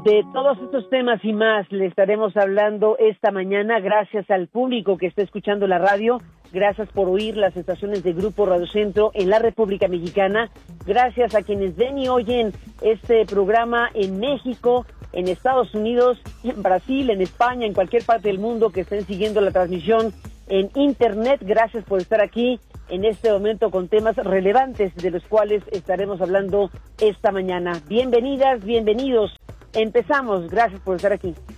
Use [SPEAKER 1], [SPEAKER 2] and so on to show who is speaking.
[SPEAKER 1] De todos estos temas y más le estaremos hablando esta mañana. Gracias al público que está escuchando la radio. Gracias por oír las estaciones de Grupo Radio Centro en la República Mexicana. Gracias a quienes ven y oyen este programa en México, en Estados Unidos, en Brasil, en España, en cualquier parte del mundo que estén siguiendo la transmisión en Internet. Gracias por estar aquí en este momento con temas relevantes de los cuales estaremos hablando esta mañana. Bienvenidas, bienvenidos. Empezamos. Gracias por estar aquí.